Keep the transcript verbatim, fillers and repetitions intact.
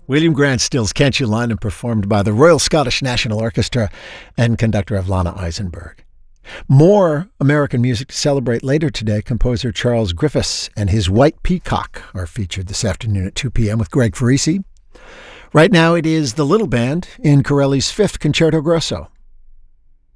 William Grant Still's Can't You London, performed by the Royal Scottish National Orchestra and conductor Evlana Eisenberg. More American music to celebrate later today. Composer Charles Griffiths and his White Peacock are featured this afternoon at two p.m. with Greg Farisi. Right now it is the Little Band in Corelli's Fifth Concerto Grosso.